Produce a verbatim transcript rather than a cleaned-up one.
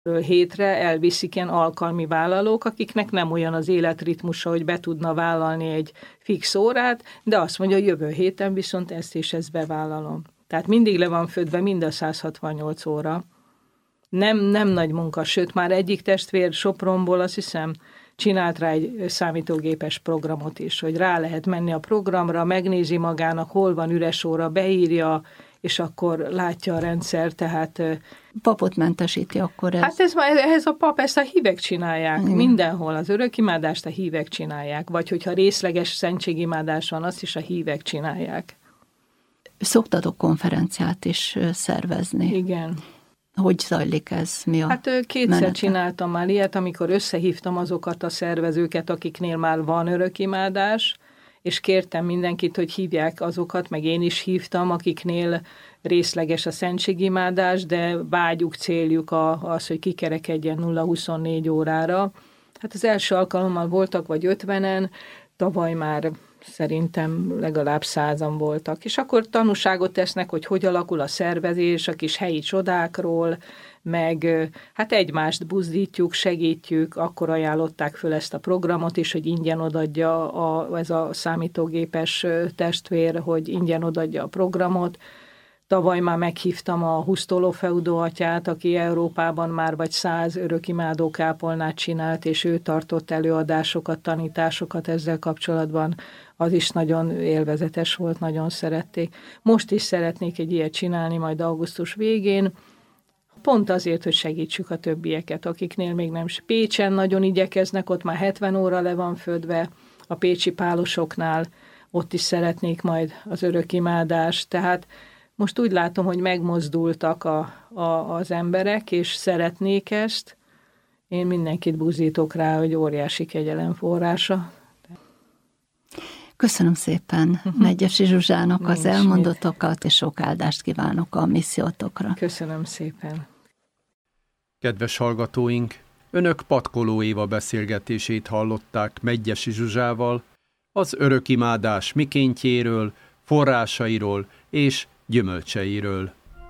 hétre elviszik ilyen alkalmi vállalók, akiknek nem olyan az életritmusa, hogy be tudna vállalni egy fix órát, de azt mondja, hogy jövő héten viszont ezt és ezt bevállalom. Tehát mindig le van födve mind a száz hatvannyolc óra. Nem, nem nagy munka, sőt már egyik testvér Sopronból azt hiszem csinált rá egy számítógépes programot is, hogy rá lehet menni a programra, megnézi magának, hol van üres óra, beírja, és akkor látja a rendszer, tehát... Papot mentesíti akkor ez? Hát ez, ehhez a pap, ezt a hívek csinálják. Igen. Mindenhol az örökimádást a hívek csinálják, vagy hogyha részleges szentségimádás van, azt is a hívek csinálják. Szoktatok konferenciát is szervezni. Igen. Hogy zajlik ez? Mi a Hát kétszer menete? Csináltam már ilyet, amikor összehívtam azokat a szervezőket, akiknél már van örökimádás, és kértem mindenkit, hogy hívják azokat, meg én is hívtam, akiknél részleges a szentségimádás, de vágyuk, céljuk az, hogy kikerekedjen nulla huszonnégy órára. Hát az első alkalommal voltak vagy ötvenen, tavaly már szerintem legalább százan voltak. És akkor tanúságot tesznek, hogy hogy alakul a szervezés, a kis helyi csodákról, meg hát egymást buzdítjuk, segítjük, akkor ajánlották föl ezt a programot is, hogy ingyen odadja a, ez a számítógépes testvér, hogy ingyen odadja a programot. Tavaly már meghívtam a Husztoló Feudó atyát, aki Európában már vagy száz örökimádó kápolnát csinált, és ő tartott előadásokat, tanításokat ezzel kapcsolatban. Az is nagyon élvezetes volt, nagyon szerették. Most is szeretnék egy ilyet csinálni, majd augusztus végén, pont azért, hogy segítsük a többieket, akiknél még nem. Pécsen nagyon igyekeznek, ott már hetven óra le van födve, a pécsi pálosoknál, ott is szeretnék majd az örökimádást, tehát most úgy látom, hogy megmozdultak a, a, az emberek, és szeretnék ezt. Én mindenkit buzdítok rá, hogy óriási kegyelem forrása. Köszönöm szépen Medgyessy Zsuzsának az elmondottakat, és sok áldást kívánok a missziótokra. Köszönöm szépen. Kedves hallgatóink, önök Patkoló Éva beszélgetését hallották Medgyessy Zsuzsával, az örökimádás mikéntjéről, forrásairól és gyümölcseiről.